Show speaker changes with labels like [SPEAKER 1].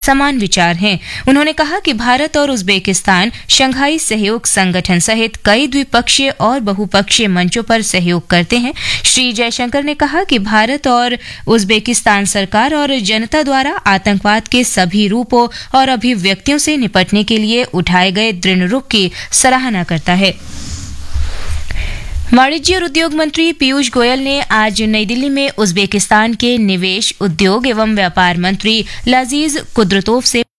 [SPEAKER 1] समान विचार हैं। उन्होंने कहा कि भारत और उज्बेकिस्तान शंघाई सहयोग संगठन सहित कई द्विपक्षीय और बहुपक्षीय मंचों पर सहयोग करते हैं। श्री जयशंकर ने कहा कि भारत और उज्बेकिस्तान सरकार और जनता द्वारा आतंकवाद के सभी रूपों और अभिव्यक्तियों से निपटने के लिए उठाए गए दृढ़ रुख की सराहना करता है। वाणिज्य और उद्योग मंत्री पीयूष गोयल ने आज नई दिल्ली में उज्बेकिस्तान के निवेश, उद्योग एवं व्यापार मंत्री लाजीज कुद्रतोव से